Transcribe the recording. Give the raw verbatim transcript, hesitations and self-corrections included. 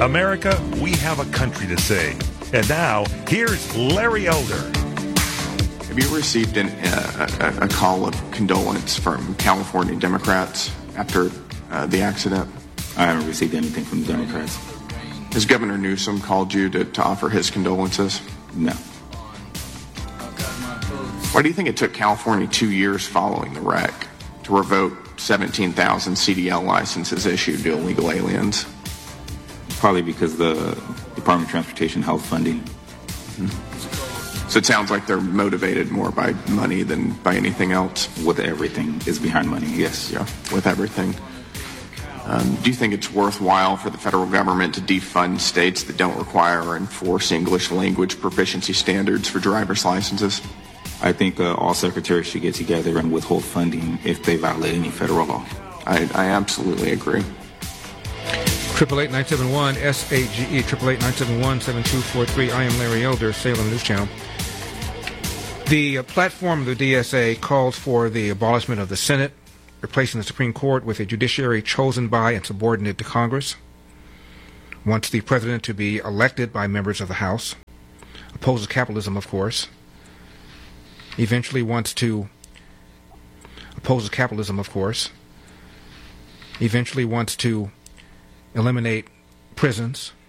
America, we have a country to save. And now, here's Larry Elder. Have you received an, uh, a, a call of condolence from California Democrats after uh, the accident? I haven't received anything from the Democrats. Has Governor Newsom called you to, to offer his condolences? No. Why do you think it took California two years following the wreck to revoke seventeen thousand C D L licenses issued to illegal aliens? Probably because the Department of Transportation held funding. Mm-hmm. So it sounds like they're motivated more by money than by anything else? With everything is behind money, yes. Yeah, with everything. Um, do you think it's worthwhile for the federal government to defund states that don't require or enforce English language proficiency standards for driver's licenses? I think uh, all secretaries should get together and withhold funding if they violate any federal law. I, I absolutely agree. Triple eight nine seven one S A G E triple eight nine seven one seven two four three. I am Larry Elder, Salem News Channel. The uh, platform of the D S A calls for the abolishment of the Senate, replacing the Supreme Court with a judiciary chosen by and subordinate to Congress. Wants the president to be elected by members of the House. Opposes capitalism, of course. Eventually wants to opposes capitalism, of course. Eventually wants to eliminate prisons.